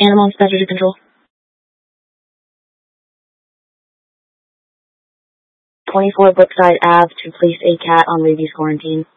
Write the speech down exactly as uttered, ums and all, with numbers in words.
Animal Inspector to control. twenty-four Brookside Avenue to place a cat on rabies quarantine.